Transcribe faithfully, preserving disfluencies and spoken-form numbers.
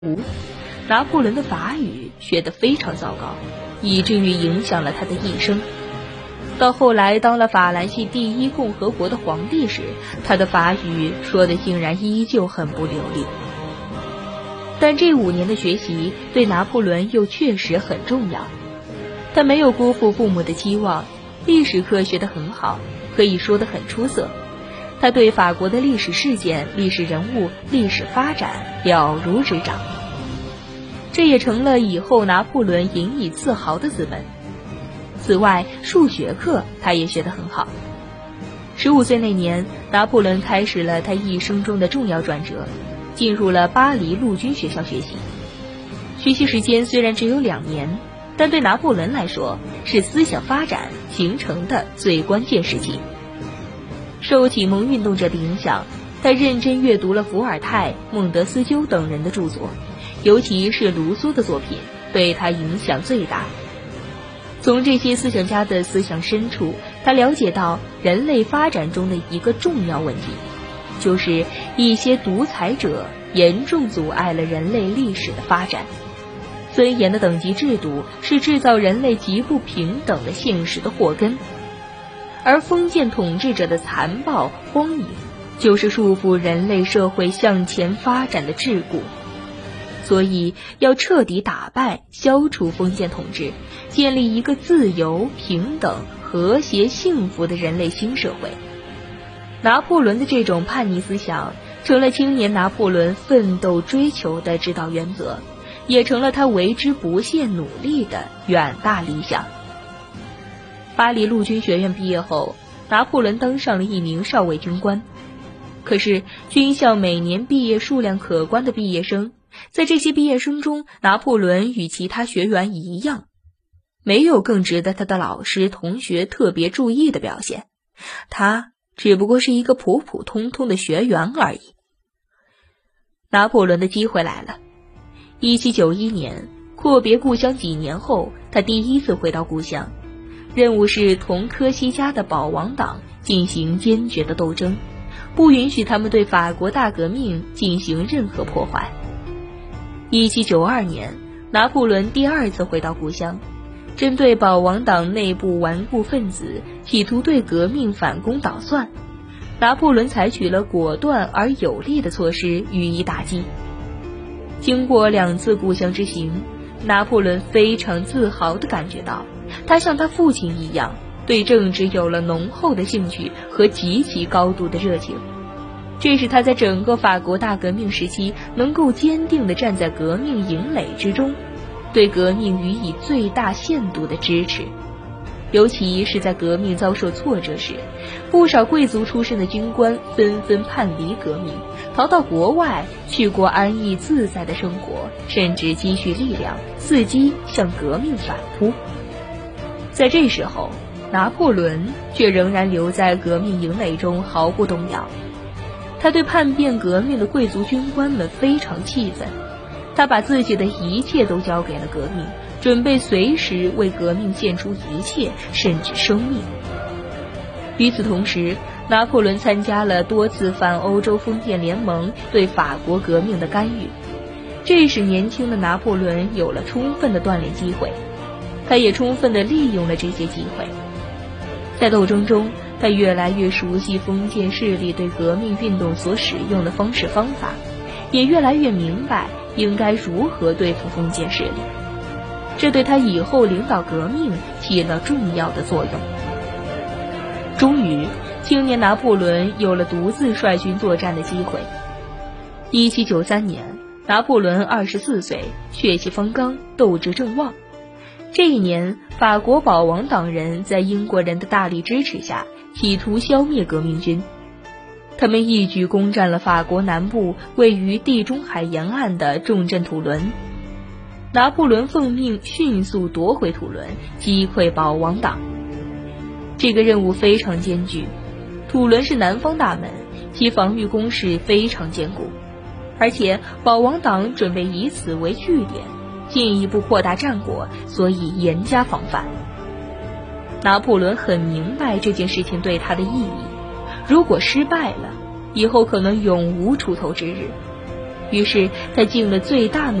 无，拿破仑的法语学得非常糟糕，以至于影响了他的一生。到后来当了法兰西第一共和国的皇帝时，他的法语说的竟然依旧很不流利。但这五年的学习对拿破仑又确实很重要，他没有辜负父母的期望，历史课学得很好，可以说得很出色。他对法国的历史事件、历史人物、历史发展了如指掌，这也成了以后拿破仑引以自豪的资本。此外，数学课他也学得很好。十五岁那年，拿破仑开始了他一生中的重要转折，进入了巴黎陆军学校学习。学习时间虽然只有两年，但对拿破仑来说是思想发展形成的最关键时期。受启蒙运动者的影响，他认真阅读了伏尔泰、孟德斯鸠等人的著作，尤其是卢梭的作品对他影响最大。从这些思想家的思想深处，他了解到人类发展中的一个重要问题，就是一些独裁者严重阻碍了人类历史的发展。森严的等级制度是制造人类极不平等的现实的祸根，而封建统治者的残暴荒淫就是束缚人类社会向前发展的桎梏。所以要彻底打败、消除封建统治，建立一个自由、平等、和谐、幸福的人类新社会。拿破仑的这种叛逆思想成了青年拿破仑奋斗追求的指导原则，也成了他为之不懈努力的远大理想。巴黎陆军学院毕业后，拿破仑当上了一名少尉军官。可是军校每年毕业数量可观的毕业生，在这些毕业生中，拿破仑与其他学员一样，没有更值得他的老师同学特别注意的表现，他只不过是一个普普通通的学员而已。拿破仑的机会来了。一七九一年，阔别故乡几年后，他第一次回到故乡，任务是同科西嘉的保王党进行坚决的斗争，不允许他们对法国大革命进行任何破坏。一七九二年，拿破仑第二次回到故乡，针对保王党内部顽固分子企图对革命反攻捣蒜，拿破仑采取了果断而有力的措施予以打击。经过两次故乡之行，拿破仑非常自豪地感觉到，他像他父亲一样，对政治有了浓厚的兴趣和极其高度的热情。这是他在整个法国大革命时期能够坚定地站在革命营垒之中，对革命予以最大限度的支持。尤其是在革命遭受挫折时，不少贵族出身的军官纷纷叛离革命，逃到国外去过安逸自在的生活，甚至积蓄力量，伺机向革命反扑。在这时候，拿破仑却仍然留在革命营垒中毫不动摇。他对叛变革命的贵族军官们非常气愤，他把自己的一切都交给了革命，准备随时为革命献出一切，甚至生命。与此同时，拿破仑参加了多次反欧洲封建联盟对法国革命的干预，这使年轻的拿破仑有了充分的锻炼机会，他也充分地利用了这些机会。在斗争中，他越来越熟悉封建势力对革命运动所使用的方式方法，也越来越明白应该如何对付封建势力，这对他以后领导革命起了重要的作用。终于，青年拿破仑有了独自率军作战的机会。一七九三年，拿破仑二十四岁，血气方刚，斗志正旺。这一年，法国保王党人在英国人的大力支持下，企图消灭革命军。他们一举攻占了法国南部位于地中海沿岸的重镇土伦。拿破仑奉命迅速夺回土伦，击溃保王党。这个任务非常艰巨，土伦是南方大门，其防御工事非常坚固，而且保王党准备以此为据点，进一步扩大战果，所以严加防范。拿破仑很明白这件事情对他的意义，如果失败了，以后可能永无出头之日。 于是他尽了最大努